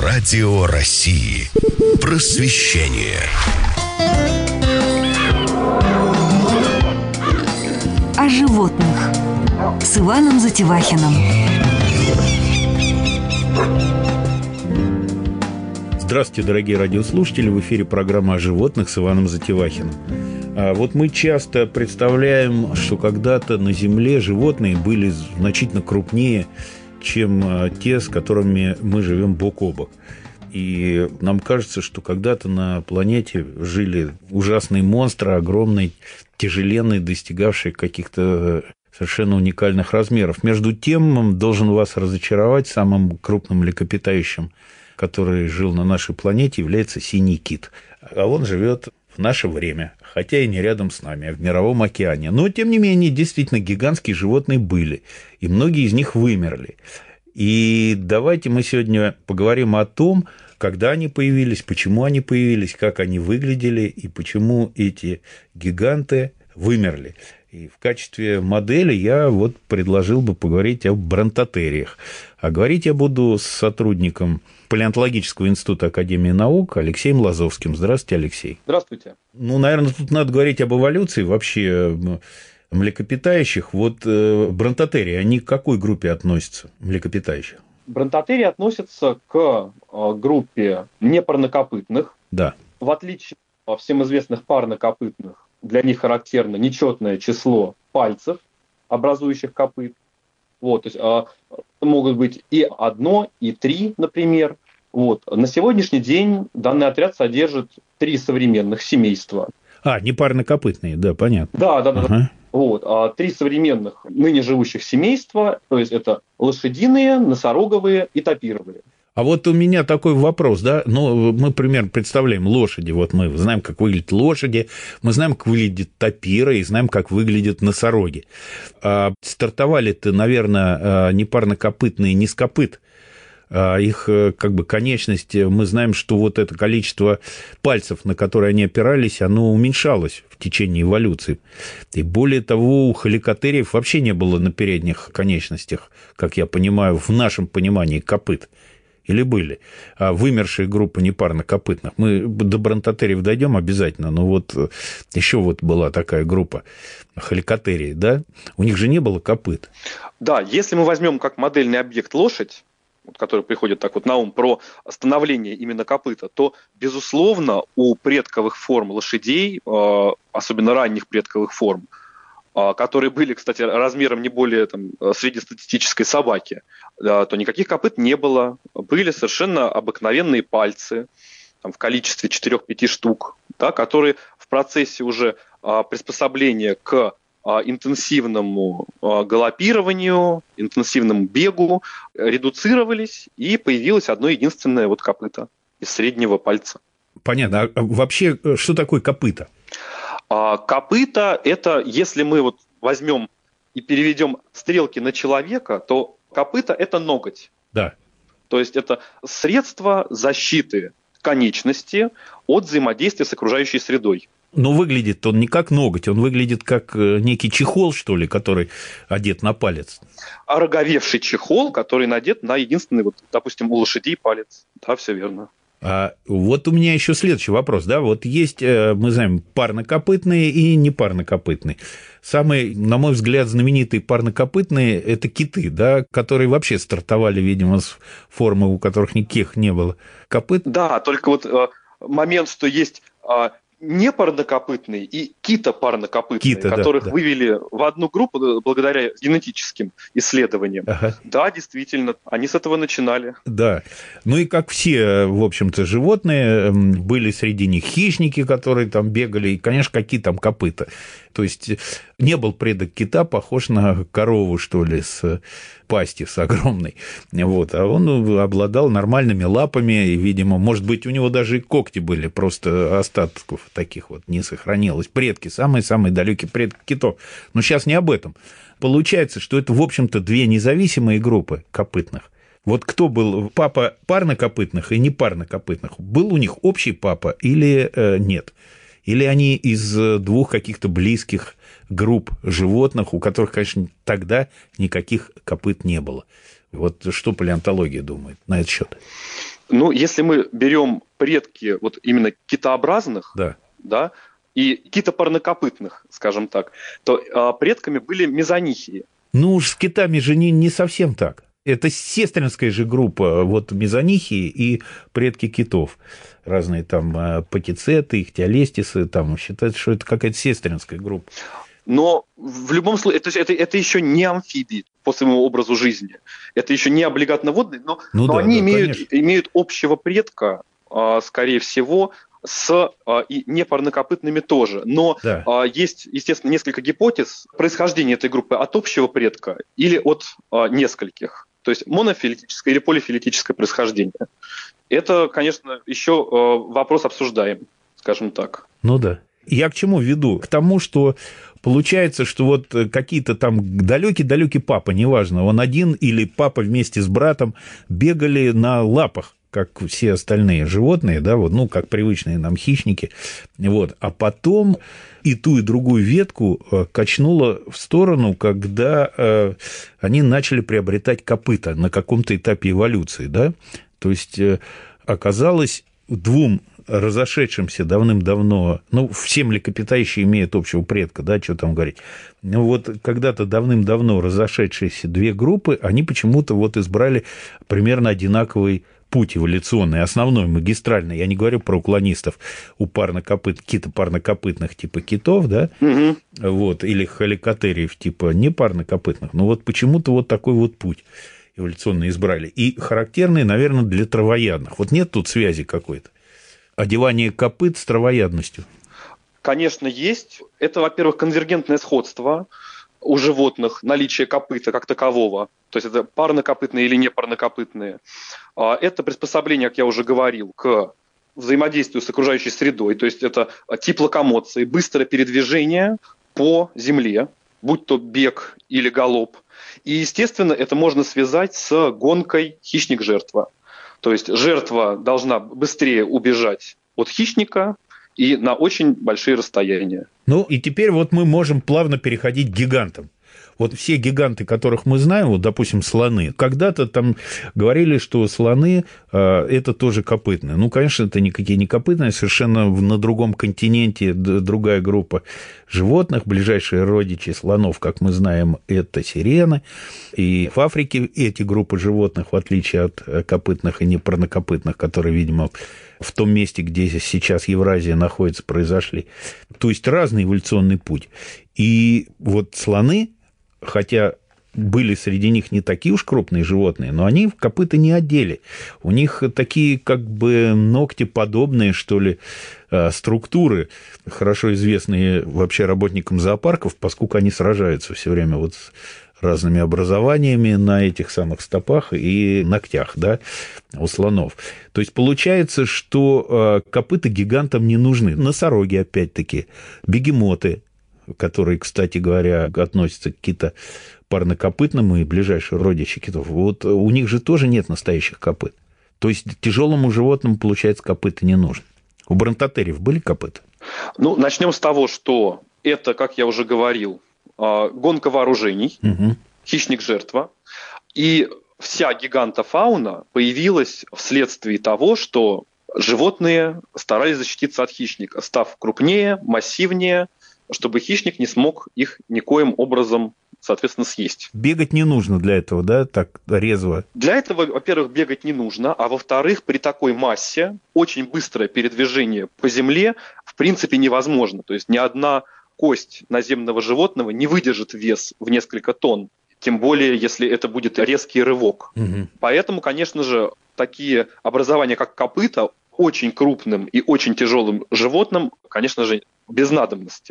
Радио России. Просвещение. О животных с Иваном Затевахиным. Здравствуйте, дорогие радиослушатели! В эфире программа о животных с Иваном Затевахиным. Вот мы часто представляем, что когда-то на Земле животные были значительно крупнее, чем те, с которыми мы живем бок о бок. И нам кажется, что когда-то на планете жили ужасные монстры, огромные, тяжеленные, достигавшие каких-то совершенно уникальных размеров. Между тем, должен вас разочаровать, самым крупным млекопитающим, который жил на нашей планете, является синий кит. А он живет в наше время, хотя и не рядом с нами, а в Мировом океане. Но, тем не менее, действительно, гигантские животные были, и многие из них вымерли. И давайте мы сегодня поговорим о том, когда они появились, почему они появились, как они выглядели и почему эти гиганты вымерли. И в качестве модели я вот предложил бы поговорить о бронтотериях. А говорить я буду с сотрудником Палеонтологического института Академии наук Алексеем Лазовским. Здравствуйте, Алексей. Здравствуйте. Ну, наверное, тут надо говорить об эволюции вообще млекопитающих. Вот бронтотерии, они к какой группе относятся, млекопитающих? Бронтотерии относятся к группе непарнокопытных. Да. В отличие от всем известных парнокопытных, для них характерно нечетное число пальцев, образующих копыт. Вот, то есть могут быть и одно, и три, например. Вот. На сегодняшний день данный отряд содержит 3 современных семейства. Непарнокопытные, да, понятно. Да. Ага. Вот. 3 современных ныне живущих семейства, то есть это лошадиные, носороговые и тапировые. А вот у меня такой вопрос, да, ну, мы примерно представляем лошади, вот мы знаем, как выглядят лошади, мы знаем, как выглядят тапиры и знаем, как выглядят носороги. Стартовали-то, наверное, не парнокопытные, не с копыт, их как бы конечности, мы знаем, что вот это количество пальцев, на которые они опирались, оно уменьшалось в течение эволюции. И более того, у халикотериев вообще не было на передних конечностях, как я понимаю, в нашем понимании копыт. Или были вымершие группы непарнокопытных. Мы до бронтотериев дойдем обязательно, но вот еще вот была такая группа халикотерии, да? У них же не было копыт. Да, если мы возьмем как модельный объект лошадь, который приходит так вот на ум про становление именно копыта, то, безусловно, у предковых форм лошадей, особенно ранних предковых форм, которые были, кстати, размером не более среднестатистической собаки, то никаких копыт не было. Были совершенно обыкновенные пальцы в количестве 4-5 штук, да, которые в процессе уже приспособления к интенсивному галопированию, интенсивному бегу редуцировались, и появилось одно единственное вот копыто из среднего пальца. Понятно. А вообще, что такое копыто? Копыта – это, если мы вот возьмем и переведем стрелки на человека, то копыта – это ноготь. Да. То есть это средство защиты конечности от взаимодействия с окружающей средой. Но выглядит он не как ноготь, он выглядит как некий чехол, что ли, который одет на палец. Ороговевший чехол, который надет на единственный, вот, допустим, у лошадей палец. Да, все верно. Вот у меня еще следующий вопрос, да, вот есть, мы знаем, парнокопытные и непарнокопытные. Самые, на мой взгляд, знаменитые парнокопытные – это киты, да, которые вообще стартовали, видимо, с формы, у которых никаких не было копыт. Да, только вот момент, что есть непарнокопытные и китопарнокопытные, которых вывели в одну группу благодаря генетическим исследованиям. Ага. Да, действительно, они с этого начинали. Да. Ну и как все, в общем-то, животные, были среди них хищники, которые там бегали, и, конечно, какие там копыта. То есть не был предок кита похож на корову, что ли, с пастью, с огромной. Вот. А он обладал нормальными лапами, и, видимо, может быть, у него даже и когти были, просто остатков таких вот не сохранилось. Предки, самые-самые далекие предки китов. Но сейчас не об этом. Получается, что это, в общем-то, 2 независимые группы копытных. Вот кто был папа парнокопытных и непарнокопытных? Был у них общий папа или нет? Или они из 2 каких-то близких групп животных, у которых, конечно, тогда никаких копыт не было? Вот что палеонтология думает на этот счет? Ну, если мы берем предки вот именно китообразных, Да. да, и китопарнокопытных, скажем так, то предками были мезонихии. Ну уж с китами же не совсем так. Это сестринская же группа, вот мезонихии и предки китов. Разные там патицеты, ихтиолестисы, там считается, что это какая-то сестринская группа. Но в любом случае, это еще не амфибии по своему образу жизни. Это еще не облигатно-водные, но они имеют общего предка, скорее всего, с и непарнокопытными тоже. Но есть, естественно, несколько гипотез происхождения этой группы от общего предка или от нескольких. То есть монофилетическое или полифилетическое происхождение. Это, конечно, еще вопрос обсуждаем, скажем так. Ну да. Я к чему веду? К тому, что получается, что вот какие-то там далекий-далекий папа, неважно, он один или папа вместе с братом бегали на лапах, как все остальные животные, да, вот, ну, как привычные нам хищники, вот, а потом и ту, и другую ветку качнуло в сторону, когда они начали приобретать копыта на каком-то этапе эволюции, да, то есть оказалось двум разошедшимся давным-давно, ну, все млекопитающие имеют общего предка, да, что там говорить. Ну, вот когда-то давным-давно разошедшиеся две группы, они почему-то вот избрали примерно одинаковый путь эволюционный, основной, магистральный. Я не говорю про уклонистов у китопарнокопытных типа китов, да, вот, или халикотериев типа непарнокопытных. Но вот почему-то вот такой вот путь эволюционно избрали. И характерный, наверное, для травоядных. Вот нет тут связи какой-то. Одевание копыт с травоядностью. Конечно, есть. Это, во-первых, конвергентное сходство у животных, наличие копыта как такового. То есть это парнокопытные или непарнокопытные. Это приспособление, как я уже говорил, к взаимодействию с окружающей средой. То есть это тип локомоции, быстрое передвижение по земле, будь то бег или галоп. И, естественно, это можно связать с гонкой хищник-жертва. То есть жертва должна быстрее убежать от хищника и на очень большие расстояния. Ну, и теперь вот мы можем плавно переходить к гигантам. Вот все гиганты, которых мы знаем, вот, допустим, слоны, когда-то там говорили, что слоны это тоже копытные. Ну, конечно, это никакие не копытные, совершенно на другом континенте другая группа животных, ближайшие родичи слонов, как мы знаем, это сирены. И в Африке эти группы животных, в отличие от копытных и непарнокопытных, которые, видимо, в том месте, где сейчас Евразия находится, произошли. То есть разный эволюционный путь. И вот слоны, хотя были среди них не такие уж крупные животные, но они копыта не одели. У них такие как бы ногтеподобные, что ли, структуры, хорошо известные вообще работникам зоопарков, поскольку они сражаются все время вот с разными образованиями на этих самых стопах и ногтях, да, у слонов. То есть получается, что копыта гигантам не нужны. Носороги, опять-таки, бегемоты, которые, кстати говоря, относятся к китопарнокопытным и ближайшие родичи китов, вот у них же тоже нет настоящих копыт. То есть тяжелому животному, получается, копыта не нужно. У бронтотериев были копыта? Ну, начнем с того, что это, как я уже говорил, гонка вооружений, хищник-жертва. И вся гигантофауна появилась вследствие того, что животные старались защититься от хищника, став крупнее, массивнее, чтобы хищник не смог их никоим образом, соответственно, съесть. Бегать не нужно для этого, да, так резво? Для этого, во-первых, бегать не нужно, а во-вторых, при такой массе очень быстрое передвижение по земле в принципе невозможно. То есть ни одна кость наземного животного не выдержит вес в несколько тонн, тем более, если это будет резкий рывок. Поэтому, конечно же, такие образования, как копыта, очень крупным и очень тяжелым животным, конечно же, без надобности.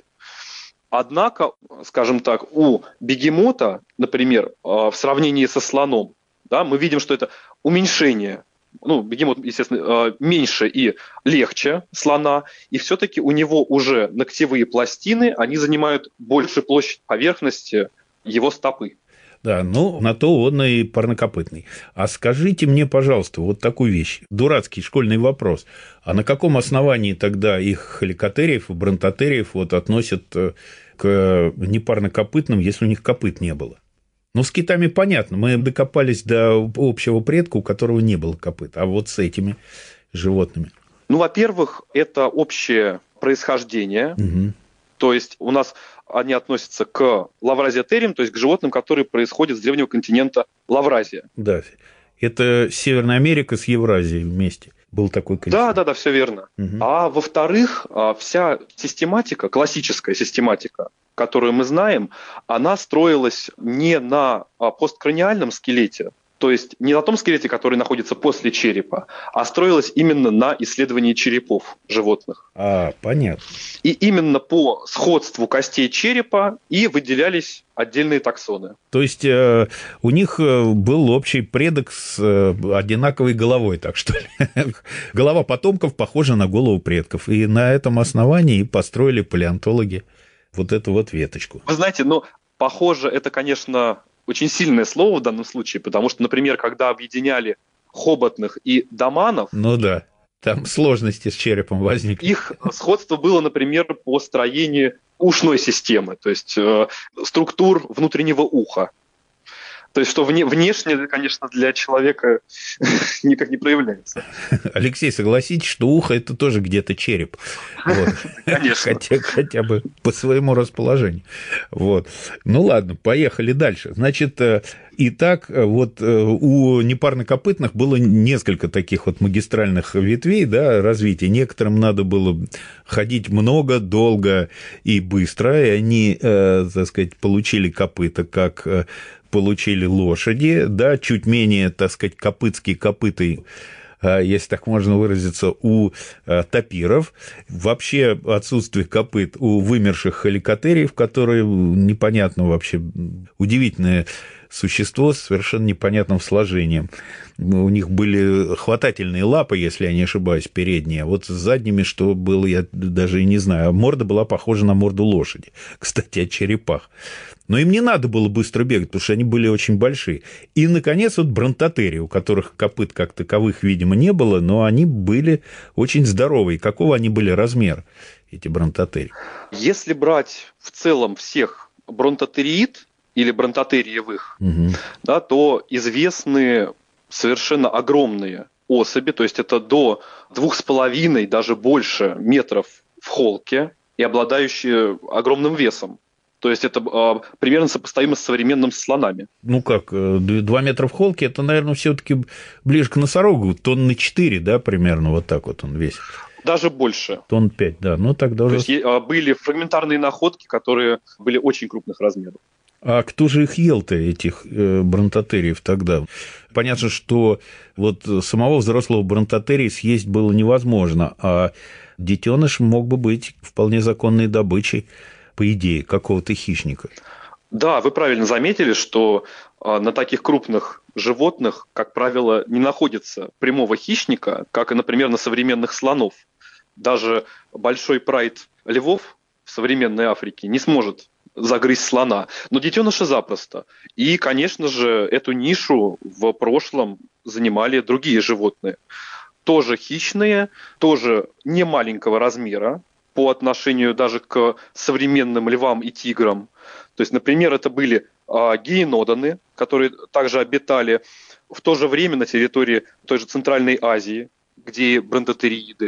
Однако, скажем так, у бегемота, например, в сравнении со слоном, да, мы видим, что это уменьшение. Ну, бегемот, естественно, меньше и легче слона, и все-таки у него уже ногтевые пластины, они занимают большую площадь поверхности его стопы. Да, ну, на то он и парнокопытный. А скажите мне, пожалуйста, вот такую вещь. Дурацкий школьный вопрос. А на каком основании тогда их халикотериев и бронтотериев вот относят к непарнокопытным, если у них копыт не было? Ну, с китами понятно. Мы докопались до общего предка, у которого не было копыт. А вот с этими животными. Ну, во-первых, это общее происхождение. Угу. То есть у нас они относятся к лавразиотериям, то есть к животным, которые происходят с древнего континента Лавразия. Да. Это Северная Америка с Евразией вместе. Был такой континент. Да, все верно. Угу. А во-вторых, вся систематика, классическая систематика, которую мы знаем, она строилась не на посткраниальном скелете, то есть не на том скелете, который находится после черепа, а строилась именно на исследовании черепов животных. Понятно. И именно по сходству костей черепа и выделялись отдельные таксоны. То есть у них был общий предок с одинаковой головой, так что ли. Голова потомков похожа на голову предков. И на этом основании построили палеонтологи вот эту вот веточку. Вы знаете, похоже, это, конечно, очень сильное слово в данном случае, потому что, например, когда объединяли хоботных и доманов... Ну да, там сложности с черепом возникли. Их сходство было, например, по строению ушной системы, то есть структур внутреннего уха. То есть, что внешне, конечно, для человека никак не проявляется. Алексей, согласитесь, что ухо – это тоже где-то череп. Вот. Конечно. Хотя бы по своему расположению. Вот. Ну, ладно, поехали дальше. Значит, итак, вот у непарнокопытных было несколько таких вот магистральных ветвей, да, развития. Некоторым надо было ходить много, долго и быстро, и они, так сказать, получили копыта как... получили лошади, да, чуть менее, так сказать, копытские копыты, если так можно выразиться, у тапиров. Вообще отсутствие копыт у вымерших халикотериев, которые непонятно вообще, удивительное существо с совершенно непонятным сложением. У них были хватательные лапы, если я не ошибаюсь, передние. Вот с задними, что было, я даже и не знаю. Морда была похожа на морду лошади. Кстати, о черепах. Но им не надо было быстро бегать, потому что они были очень большие. И, наконец, вот бронтотерии, у которых копыт как таковых, видимо, не было, но они были очень здоровые. Какого они были размера, эти бронтотерии? Если брать в целом всех бронтотериид или бронтотериевых, да, то известны совершенно огромные особи, то есть это до 2,5, даже больше метров в холке и обладающие огромным весом. То есть это примерно сопоставимо с современными слонами. Ну как, 2 метра в холке, это, наверное, все-таки ближе к носорогу, тонны 4, да, примерно, вот так вот он весит. Даже больше. Тонн 5, да, ну тогда уже... То есть были фрагментарные находки, которые были очень крупных размеров. А кто же их ел-то, этих бронтотериев тогда? Понятно, что вот самого взрослого бронтотерии съесть было невозможно, а детеныш мог бы быть вполне законной добычей, по идее, какого-то хищника. Да, вы правильно заметили, что на таких крупных животных, как правило, не находится прямого хищника, как и, например, на современных слонов. Даже большой прайд львов в современной Африке не сможет загрызть слона, но детеныши запросто. И, конечно же, эту нишу в прошлом занимали другие животные. Тоже хищные, тоже не маленького размера, по отношению даже к современным львам и тиграм. То есть, например, это были гиенодоны, которые также обитали в то же время на территории той же Центральной Азии, где бронтотерииды,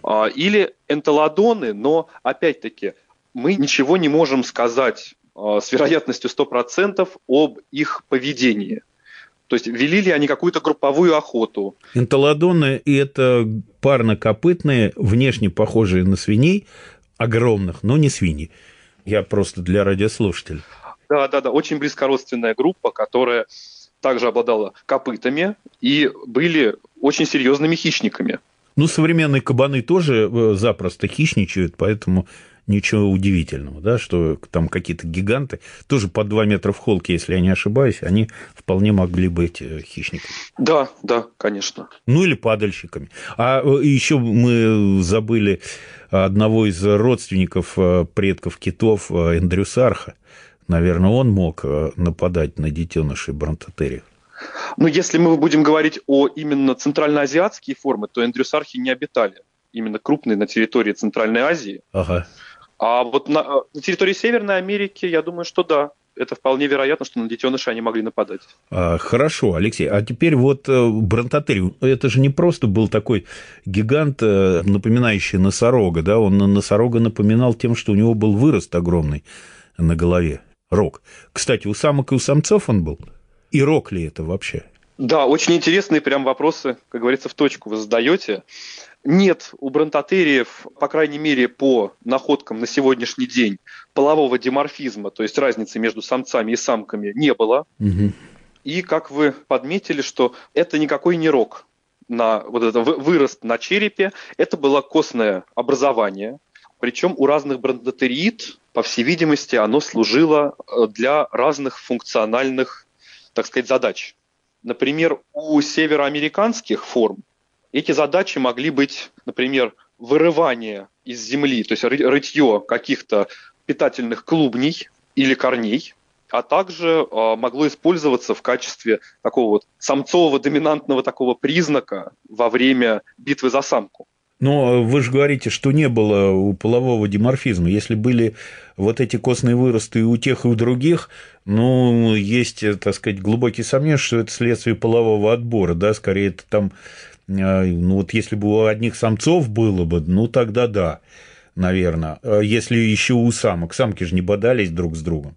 или энтелодоны, но, опять-таки, мы ничего не можем сказать с вероятностью 100% об их поведении. То есть вели ли они какую-то групповую охоту. Энтелодоны – это парнокопытные, внешне похожие на свиней, огромных, но не свиньи. Я просто для радиослушателей. Да, очень близкородственная группа, которая также обладала копытами и были очень серьезными хищниками. Ну, современные кабаны тоже запросто хищничают, поэтому ничего удивительного, да, что там какие-то гиганты, тоже по 2 метра в холке, если я не ошибаюсь, они вполне могли быть хищниками. Да, конечно. Ну, или падальщиками. А еще мы забыли одного из родственников предков китов, эндрюсарха. Наверное, он мог нападать на детенышей бронтотериев. Ну, если мы будем говорить о именно центральноазиатские формы, то эндрюсархи не обитали именно крупные на территории Центральной Азии. Ага. А вот на территории Северной Америки, я думаю, что да. это вполне вероятно, что на детенышей они могли нападать. Хорошо, Алексей. А теперь вот бронтотерий. Это же не просто был такой гигант, напоминающий носорога, да? Он на носорога напоминал тем, что у него был вырост огромный на голове. Рог. Кстати, у самок и у самцов он был? И рог ли это вообще? Да, очень интересные прям вопросы, как говорится, в точку вы задаете. Нет, у бронтотериев, по крайней мере, по находкам на сегодняшний день, полового диморфизма, то есть разницы между самцами и самками, не было. Угу. И, как вы подметили, что это никакой не рог, вот это вырост на черепе, это было костное образование. Причем у разных бронтотериид, по всей видимости, оно служило для разных функциональных, так сказать, задач. Например, у североамериканских форм эти задачи могли быть, например, вырывание из земли, то есть рытье каких-то питательных клубней или корней, а также могло использоваться в качестве такого вот самцового доминантного такого признака во время битвы за самку. Но вы же говорите, что не было у полового диморфизма. Если были вот эти костные выросты и у тех, и у других, ну, есть, так сказать, глубокие сомнения, что это следствие полового отбора, да, скорее это там, ну, вот если бы у одних самцов было бы, ну, тогда да, наверное. Если еще у самок, самки же не бодались друг с другом,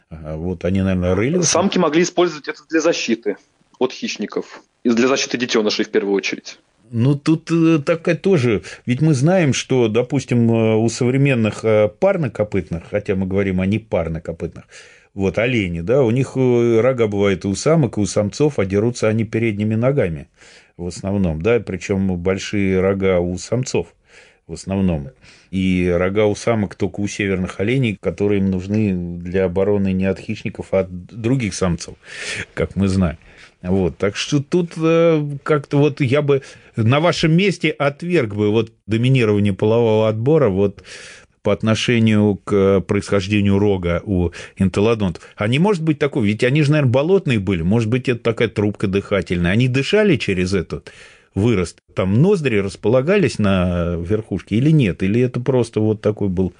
вот они, наверное, рыли. Самки могли использовать это для защиты от хищников, и для защиты детенышей в первую очередь. Ну, тут такая тоже... Ведь мы знаем, что, допустим, у современных парнокопытных, хотя мы говорим о непарнокопытных, вот олени, да, у них рога бывают и у самок, и у самцов, а дерутся они передними ногами в основном, да, причем большие рога у самцов в основном. И рога у самок только у северных оленей, которые им нужны для обороны не от хищников, а от других самцов, как мы знаем. Вот, так что тут как-то вот я бы на вашем месте отверг бы вот доминирование полового отбора вот по отношению к происхождению рога у энтелодонтов. А не может быть такого, ведь они же, наверное, болотные были, может быть, это такая трубка дыхательная. Они дышали через этот вырост? Там ноздри располагались на верхушке или нет? Или это просто вот такой был,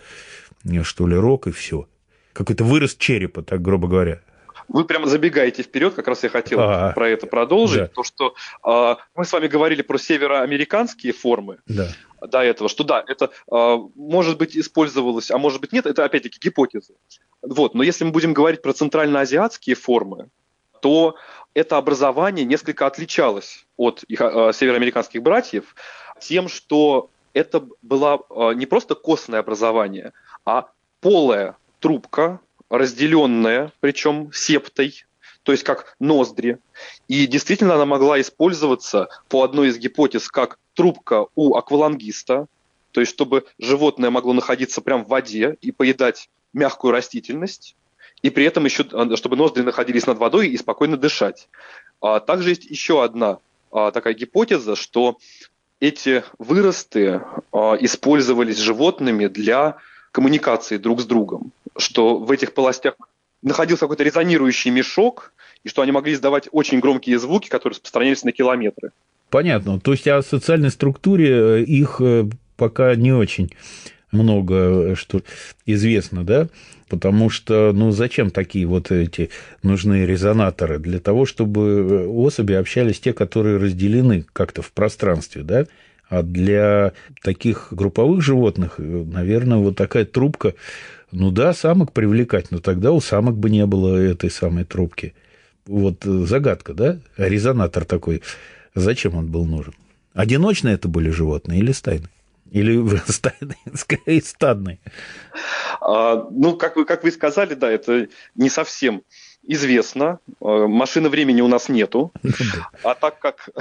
что ли, рог и все? Какой-то вырост черепа, так грубо говоря. Вы прямо забегаете вперед, как раз я хотел про это продолжить. Да. То, что мы с вами говорили про североамериканские формы до этого, что да, это может быть использовалось, а может быть нет, это опять-таки гипотеза. Вот. Но если мы будем говорить про центральноазиатские формы, то это образование несколько отличалось от североамериканских братьев тем, что это было не просто костное образование, а полая трубка, разделенная, причем септой, то есть как ноздри. И действительно она могла использоваться по одной из гипотез как трубка у аквалангиста, то есть чтобы животное могло находиться прямо в воде и поедать мягкую растительность, и при этом еще, чтобы ноздри находились над водой и спокойно дышать. Также есть еще одна такая гипотеза, что эти выросты использовались животными для коммуникации друг с другом, что в этих полостях находился какой-то резонирующий мешок, и что они могли издавать очень громкие звуки, которые распространялись на километры. Понятно. То есть о социальной структуре их пока не очень много что известно, да? Потому что, ну, зачем такие вот эти нужны резонаторы? Для того, чтобы особи общались те, которые разделены как-то в пространстве, да? А для таких групповых животных, наверное, вот такая трубка, ну да, самок привлекать, но тогда у самок бы не было этой самой трубки. Вот загадка, да? Резонатор такой. Зачем он был нужен? Одиночные это были животные или стайные? Или стайные, скорее стадные? Ну, как вы сказали, да, это не совсем известно. Машины времени у нас нету. А так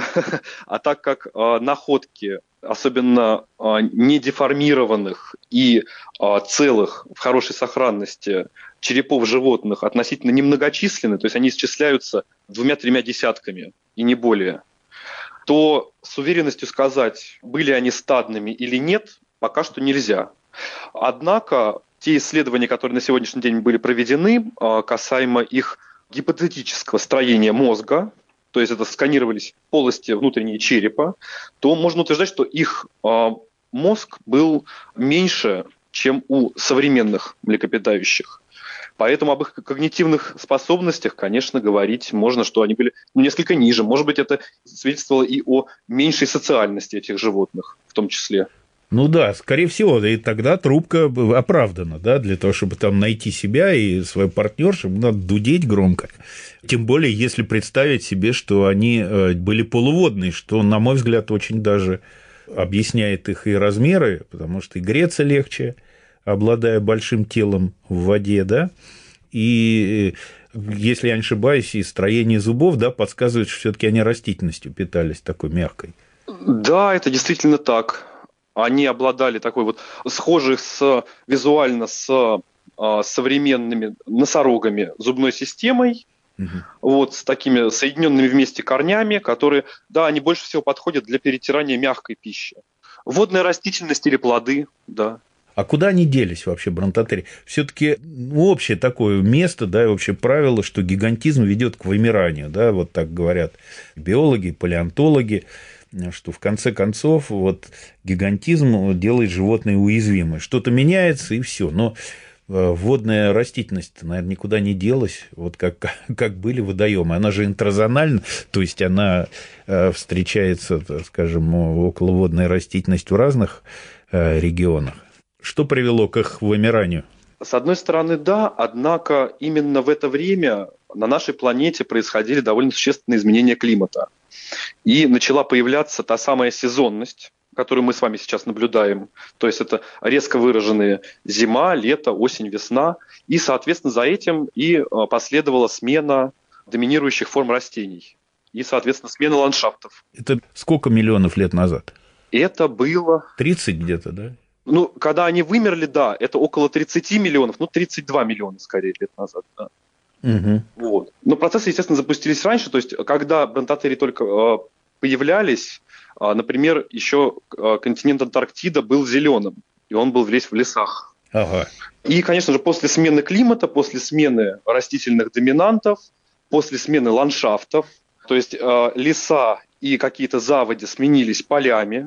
как находки, особенно недеформированных и целых в хорошей сохранности черепов животных относительно немногочисленны, то есть они исчисляются 2-3 десятками и не более, то с уверенностью сказать, были они стадными или нет, пока что нельзя. Однако те исследования, которые на сегодняшний день были проведены, касаемо их гипотетического строения мозга, то есть это сканировались полости внутренней черепа, то можно утверждать, что их мозг был меньше, чем у современных млекопитающих. Поэтому об их когнитивных способностях, конечно, говорить можно, что они были несколько ниже. Может быть, это свидетельствовало и о меньшей социальности этих животных в том числе. Ну да, скорее всего, и тогда трубка оправдана, да, для того, чтобы там найти себя и свою партнершу, надо дудеть громко. Тем более, если представить себе, что они были полуводные, что, на мой взгляд, очень даже объясняет их и размеры, потому что и греться легче, обладая большим телом в воде, да, и, если я не ошибаюсь, и строение зубов, да, подсказывает, что все-таки они растительностью питались такой мягкой. Да, это действительно так. Они обладали такой вот схожей визуально с современными носорогами зубной системой, вот, с такими соединенными вместе корнями, которые, да, они больше всего подходят для перетирания мягкой пищи. Водная растительность или плоды, да. А куда они делись вообще, бронтотери? Все-таки общее такое место, да, и общее правило, что гигантизм ведет к вымиранию, да, вот так говорят биологи, палеонтологи, что в конце концов вот гигантизм делает животное уязвимое. Что-то меняется, и все. Но водная растительность, наверное, никуда не делась, вот как были водоемы. Она же интразональна, то есть она встречается, так скажем, околоводная растительность в разных регионах. Что привело к их вымиранию? С одной стороны, да, однако именно в это время на нашей планете происходили довольно существенные изменения климата. И начала появляться та самая сезонность, которую мы с вами сейчас наблюдаем. То есть это резко выраженные зима, лето, осень, весна. И, соответственно, за этим и последовала смена доминирующих форм растений. И, соответственно, смена ландшафтов. Это сколько миллионов лет назад? Это было... 30 где-то, да? Ну, когда они вымерли, да, это около 30 миллионов, 32 миллиона, скорее, лет назад, да. Угу. Вот. Но процессы, естественно, запустились раньше, то есть когда бронтотери только появлялись, например, еще континент Антарктида был зеленым, и он был весь в лесах. Ага. И, конечно же, после смены климата, после смены растительных доминантов, после смены ландшафтов, то есть леса и какие-то заводи сменились полями,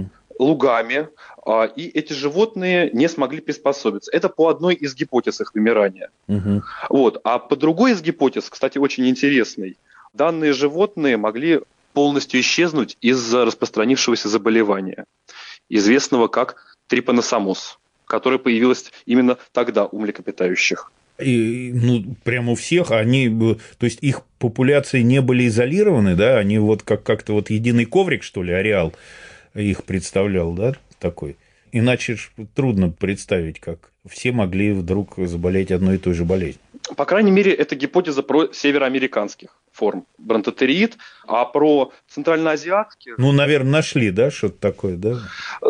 лугами, и эти животные не смогли приспособиться. Это по одной из гипотез их вымирания. Вот. А по другой из гипотез, кстати, очень интересной, данные животные могли полностью исчезнуть из-за распространившегося заболевания, известного как трипаносомоз, которое появилось именно тогда у млекопитающих. И, ну, прямо у всех они, то есть их популяции не были изолированы, да, они вот как-то вот единый коврик, что ли, ареал их представлял, да, такой. Иначе ж трудно представить, как все могли вдруг заболеть одной и той же болезнью. По крайней мере, это гипотеза про североамериканских форм бронтотериид, а про центральноазиатских... Ну, наверное, нашли, да, что-то такое, да?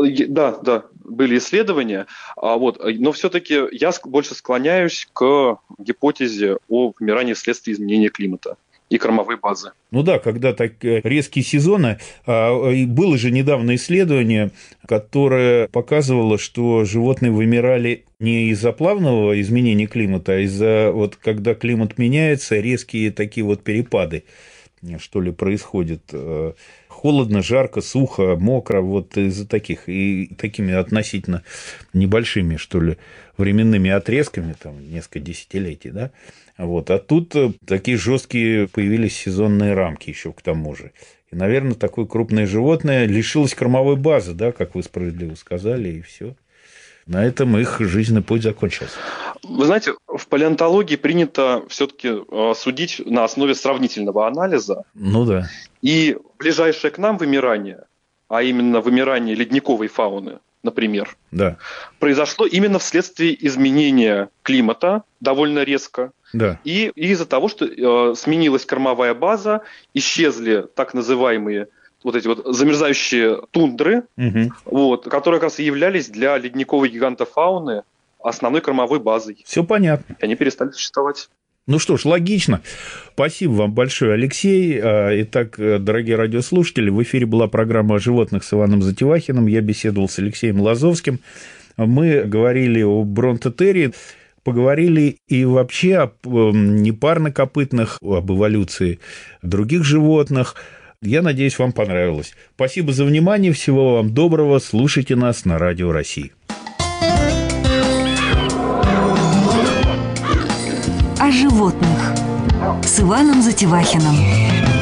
Да, были исследования, но все-таки я больше склоняюсь к гипотезе о вымирании вследствие изменения климата и кормовой базы. Ну да, когда так резкие сезоны. Было же недавно исследование, которое показывало, что животные вымирали не из-за плавного изменения климата, а из-за, вот, когда климат меняется, резкие такие вот перепады, что ли, происходят. Холодно, жарко, сухо, мокро, вот из-за таких, и такими относительно небольшими, что ли, временными отрезками, там, несколько десятилетий, да, вот, а тут такие жесткие появились сезонные рамки еще к тому же. И, наверное, такое крупное животное лишилось кормовой базы, да, как вы справедливо сказали, и все. На этом их жизненный путь закончился. Вы знаете, в палеонтологии принято все-таки судить на основе сравнительного анализа. Ну да. И ближайшее к нам вымирание, а именно вымирание ледниковой фауны, например, да, произошло именно вследствие изменения климата довольно резко. Да. И из-за того, что сменилась кормовая база, исчезли так называемые вот эти вот замерзающие тундры, вот, которые как раз и являлись для ледниковой гигантофауны основной кормовой базой. Все понятно. И они перестали существовать. Ну что ж, логично. Спасибо вам большое, Алексей. Итак, дорогие радиослушатели, в эфире была программа о животных с Иваном Затевахиным. Я беседовал с Алексеем Лазовским. Мы говорили о бронтотерии, поговорили и вообще об непарнокопытных, об эволюции других животных. Я надеюсь, вам понравилось. Спасибо за внимание. Всего вам доброго. Слушайте нас на Радио России. животных с Иваном Затевахиным.